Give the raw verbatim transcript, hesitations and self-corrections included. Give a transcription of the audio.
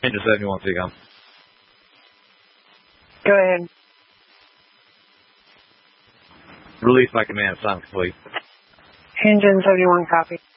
Engine seventy-one, C COM. Go ahead. Release by command, sound complete. Engine seventy-one, copy.